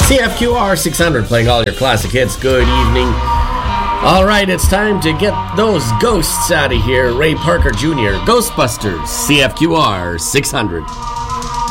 CFQR 600 playing all your classic hits. Good evening. All right, it's time to get those ghosts out of here. Ray Parker Jr., Ghostbusters, CFQR 600.